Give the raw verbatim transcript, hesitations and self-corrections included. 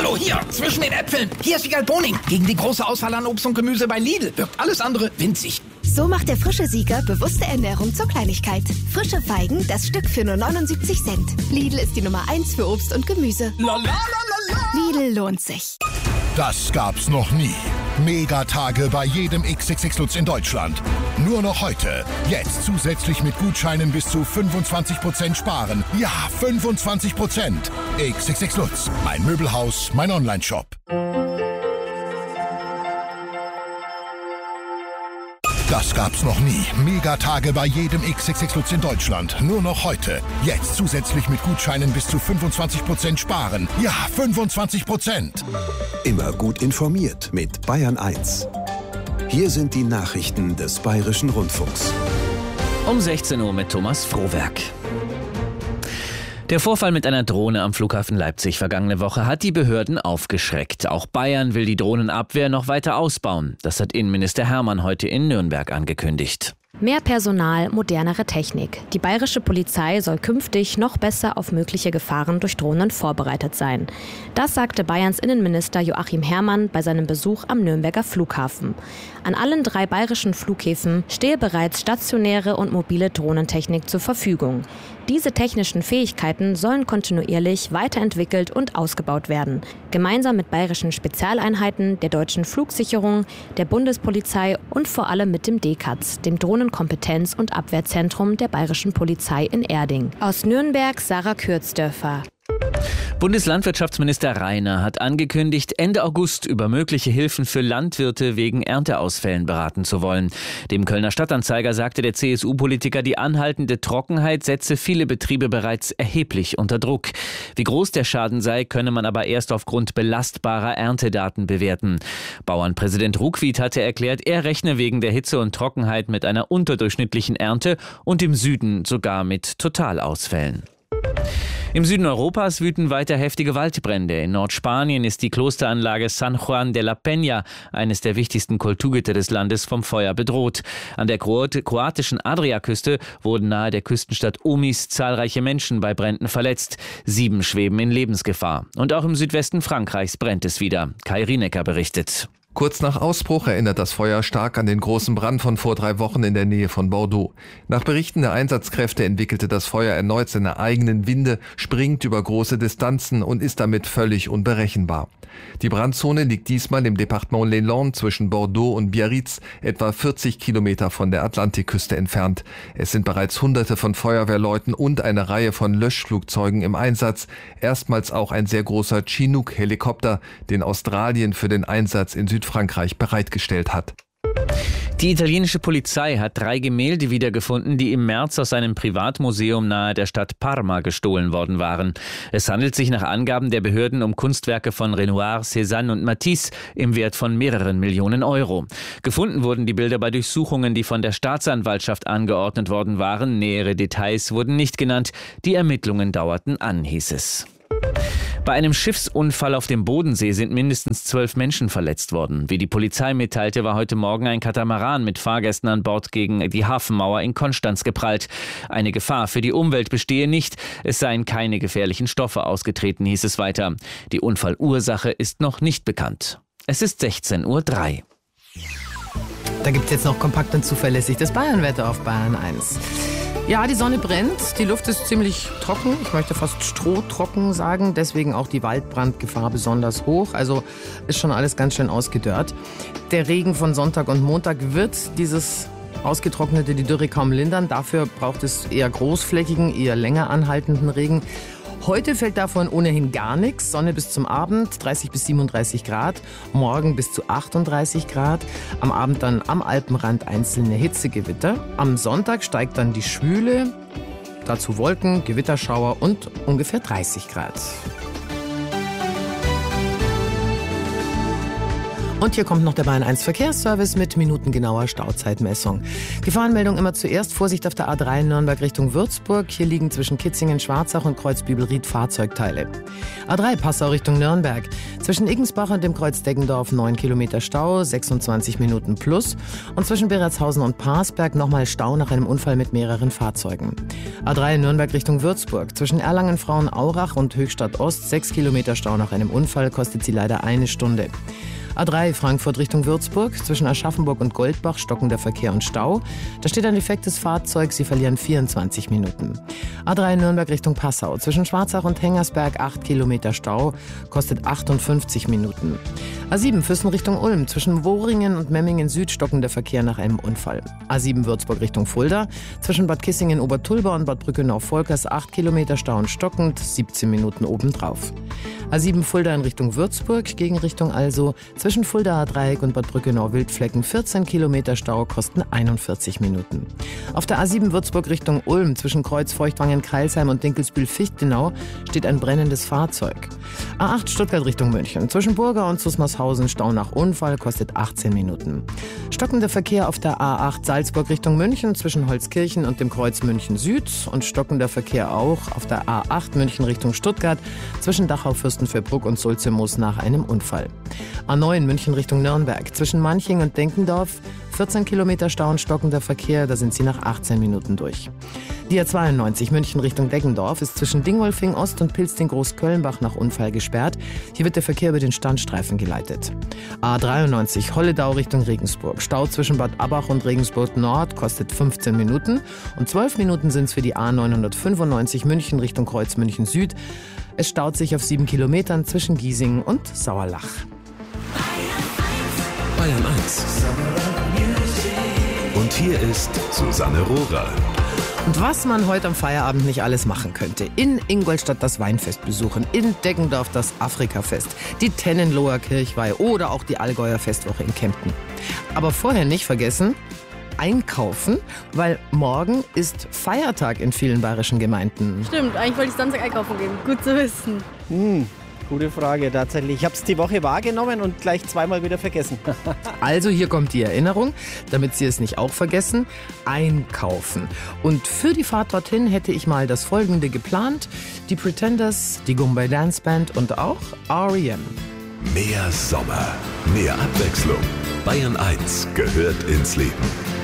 Hallo, hier, zwischen den Äpfeln. Hier ist Wiegald Boning. Gegen die große Auswahl an Obst und Gemüse bei Lidl wirkt alles andere winzig. So macht der frische Sieger bewusste Ernährung zur Kleinigkeit. Frische Feigen, das Stück für nur neunundsiebzig Cent. Lidl ist die Nummer eins für Obst und Gemüse. La, la, la, la, la. Lidl lohnt sich. Das gab's noch nie. Megatage bei jedem X X X Lutz in Deutschland. Nur noch heute. Jetzt zusätzlich mit Gutscheinen bis zu fünfundzwanzig Prozent sparen. Ja, fünfundzwanzig Prozent. X X X Lutz. Mein Möbelhaus, mein Onlineshop. Das gab's noch nie. Megatage bei jedem X X X Lutz in Deutschland. Nur noch heute. Jetzt zusätzlich mit Gutscheinen bis zu fünfundzwanzig Prozent sparen. Ja, fünfundzwanzig Prozent. Immer gut informiert mit Bayern eins. Hier sind die Nachrichten des Bayerischen Rundfunks. Um sechzehn Uhr mit Thomas Frohwerk. Der Vorfall mit einer Drohne am Flughafen Leipzig vergangene Woche hat die Behörden aufgeschreckt. Auch Bayern will die Drohnenabwehr noch weiter ausbauen. Das hat Innenminister Hermann heute in Nürnberg angekündigt. Mehr Personal, modernere Technik. Die bayerische Polizei soll künftig noch besser auf mögliche Gefahren durch Drohnen vorbereitet sein. Das sagte Bayerns Innenminister Joachim Herrmann bei seinem Besuch am Nürnberger Flughafen. An allen drei bayerischen Flughäfen stehe bereits stationäre und mobile Drohnentechnik zur Verfügung. Diese technischen Fähigkeiten sollen kontinuierlich weiterentwickelt und ausgebaut werden. Gemeinsam mit bayerischen Spezialeinheiten, der deutschen Flugsicherung, der Bundespolizei und vor allem mit dem D K A Z, dem Drohnenkompetenz- und Abwehrzentrum der bayerischen Polizei in Erding. Aus Nürnberg Sarah Kürzdörfer. Bundeslandwirtschaftsminister Rainer hat angekündigt, Ende August über mögliche Hilfen für Landwirte wegen Ernteausfällen beraten zu wollen. Dem Kölner Stadtanzeiger sagte der C S U-Politiker, die anhaltende Trockenheit setze viele Betriebe bereits erheblich unter Druck. Wie groß der Schaden sei, könne man aber erst aufgrund belastbarer Erntedaten bewerten. Bauernpräsident Ruckwied hatte erklärt, er rechne wegen der Hitze und Trockenheit mit einer unterdurchschnittlichen Ernte und im Süden sogar mit Totalausfällen. Im Süden Europas wüten weiter heftige Waldbrände. In Nordspanien ist die Klosteranlage San Juan de la Peña, eines der wichtigsten Kulturgüter des Landes, vom Feuer bedroht. An der kroatischen Adriaküste wurden nahe der Küstenstadt Omis zahlreiche Menschen bei Bränden verletzt. Sieben schweben in Lebensgefahr. Und auch im Südwesten Frankreichs brennt es wieder. Kai Rienecker berichtet. Kurz nach Ausbruch erinnert das Feuer stark an den großen Brand von vor drei Wochen in der Nähe von Bordeaux. Nach Berichten der Einsatzkräfte entwickelte das Feuer erneut seine eigenen Winde, springt über große Distanzen und ist damit völlig unberechenbar. Die Brandzone liegt diesmal im Departement Les Landes zwischen Bordeaux und Biarritz, etwa vierzig Kilometer von der Atlantikküste entfernt. Es sind bereits Hunderte von Feuerwehrleuten und eine Reihe von Löschflugzeugen im Einsatz. Erstmals auch ein sehr großer Chinook-Helikopter, den Australien für den Einsatz in Südfrankreich bereitgestellt hat. Die italienische Polizei hat drei Gemälde wiedergefunden, die im März aus einem Privatmuseum nahe der Stadt Parma gestohlen worden waren. Es handelt sich nach Angaben der Behörden um Kunstwerke von Renoir, Cézanne und Matisse im Wert von mehreren Millionen Euro. Gefunden wurden die Bilder bei Durchsuchungen, die von der Staatsanwaltschaft angeordnet worden waren. Nähere Details wurden nicht genannt. Die Ermittlungen dauerten an, hieß es. Bei einem Schiffsunfall auf dem Bodensee sind mindestens zwölf Menschen verletzt worden. Wie die Polizei mitteilte, war heute Morgen ein Katamaran mit Fahrgästen an Bord gegen die Hafenmauer in Konstanz geprallt. Eine Gefahr für die Umwelt bestehe nicht. Es seien keine gefährlichen Stoffe ausgetreten, hieß es weiter. Die Unfallursache ist noch nicht bekannt. Es ist sechzehn Uhr drei. Da gibt es jetzt noch kompakt und zuverlässig das Bayernwetter auf Bayern eins. Ja, die Sonne brennt, die Luft ist ziemlich trocken, ich möchte fast strohtrocken sagen, deswegen auch die Waldbrandgefahr besonders hoch, also ist schon alles ganz schön ausgedörrt. Der Regen von Sonntag und Montag wird dieses ausgetrocknete, die Dürre kaum lindern, dafür braucht es eher großflächigen, eher länger anhaltenden Regen. Heute fällt davon ohnehin gar nichts. Sonne bis zum Abend, dreißig bis siebenunddreißig Grad. Morgen bis zu achtunddreißig Grad. Am Abend dann am Alpenrand einzelne Hitzegewitter. Am Sonntag steigt dann die Schwüle. Dazu Wolken, Gewitterschauer und ungefähr dreißig Grad. Und hier kommt noch der Bayern eins Verkehrsservice mit minutengenauer Stauzeitmessung. Gefahrenmeldung immer zuerst. Vorsicht auf der A drei Nürnberg Richtung Würzburg. Hier liegen zwischen Kitzingen, Schwarzach und Kreuzbübel-Ried Fahrzeugteile. A drei Passau Richtung Nürnberg. Zwischen Iggensbach und dem Kreuz Deggendorf neun Kilometer Stau, sechsundzwanzig Minuten plus. Und zwischen Beretshausen und Parsberg nochmal Stau nach einem Unfall mit mehreren Fahrzeugen. A drei Nürnberg Richtung Würzburg. Zwischen Erlangen-Frauenaurach und Höchstadt Ost sechs Kilometer Stau nach einem Unfall, kostet sie leider eine Stunde. A drei Frankfurt Richtung Würzburg. Zwischen Aschaffenburg und Goldbach stockender Verkehr und Stau. Da steht ein defektes Fahrzeug, Sie verlieren vierundzwanzig Minuten. A drei Nürnberg Richtung Passau. Zwischen Schwarzach und Hengersberg acht Kilometer Stau, kostet achtundfünfzig Minuten. A sieben Füssen Richtung Ulm. Zwischen Wohringen und Memmingen Süd stockender Verkehr nach einem Unfall. A sieben Würzburg Richtung Fulda. Zwischen Bad Kissingen-Obertulba und Bad Brückenau-Volkers acht Kilometer Stau und stockend, siebzehn Minuten obendrauf. A sieben Fulda in Richtung Würzburg, Gegenrichtung also. Zwischen Fuldaer Dreieck und Bad Brückenau-Wildflecken vierzehn Kilometer Stau, kosten einundvierzig Minuten. Auf der A sieben Würzburg Richtung Ulm, zwischen Kreuz Feuchtwangen-Kreilsheim und Dinkelsbühl-Fichtenau, steht ein brennendes Fahrzeug. A acht Stuttgart Richtung München. Zwischen Burga und Susmarshausen Stau nach Unfall, kostet achtzehn Minuten. Stockender Verkehr auf der A acht Salzburg Richtung München, zwischen Holzkirchen und dem Kreuz München Süd. Und stockender Verkehr auch auf der A acht München Richtung Stuttgart, zwischen Dachau-Fürstenfeldbruck und Sulzemoos nach einem Unfall. A neun München Richtung Nürnberg. Zwischen Manching und Denkendorf vierzehn Kilometer Stau und stockender Verkehr, da sind Sie nach achtzehn Minuten durch. Die A zweiundneunzig München Richtung Deggendorf ist zwischen Dingolfing Ost und Pilsting-Großkölnbach nach Unfall gesperrt. Hier wird der Verkehr über den Standstreifen geleitet. A dreiundneunzig Holledau Richtung Regensburg. Stau zwischen Bad Abbach und Regensburg Nord, kostet fünfzehn Minuten. Und zwölf Minuten sind es für die A neunhundertfünfundneunzig München Richtung Kreuz München Süd. Es staut sich auf sieben Kilometern zwischen Giesing und Sauerlach. Bayern eins. Und hier ist Susanne Rohrer. Und was man heute am Feierabend nicht alles machen könnte. In Ingolstadt das Weinfest besuchen, in Deggendorf das Afrikafest, die Tennenloher Kirchweih oder auch die Allgäuer Festwoche in Kempten. Aber vorher nicht vergessen, einkaufen, weil morgen ist Feiertag in vielen bayerischen Gemeinden. Stimmt, eigentlich wollte ich Samstag einkaufen gehen. Gut zu wissen. Hm. Gute Frage, tatsächlich. Ich habe es die Woche wahrgenommen und gleich zweimal wieder vergessen. Also hier kommt die Erinnerung, damit Sie es nicht auch vergessen. Einkaufen. Und für die Fahrt dorthin hätte ich mal das Folgende geplant. Die Pretenders, die Goombay Dance Band und auch R E M. Mehr Sommer, mehr Abwechslung. Bayern eins gehört ins Leben.